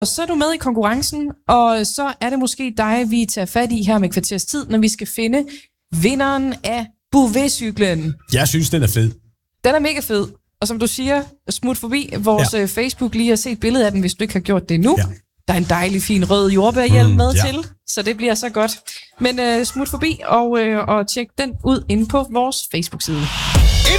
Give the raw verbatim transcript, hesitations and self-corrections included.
så er du med i konkurrencen, og så er det måske dig, vi tager fat i her med kvarters tid, når vi skal finde vinderen af Bouvet-cyklen. Jeg synes, den er fed. Den er mega fed. Og som du siger, smut forbi vores ja. Facebook lige og se et billede af den, hvis du ikke har gjort det endnu. Ja. Der er en dejlig, fin rød jordbærhjelm mm, med ja. til, så det bliver så godt. Men uh, smut forbi og, uh, og tjek den ud inde på vores Facebook-side.